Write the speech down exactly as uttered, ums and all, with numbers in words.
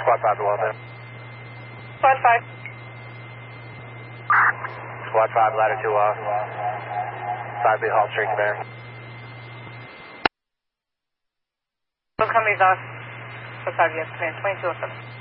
Squad five to well there. Squad five. Squad five, ladder two off. five B Hall Street there. Look, company's off. Squad five, yes, command twenty-two oh seven.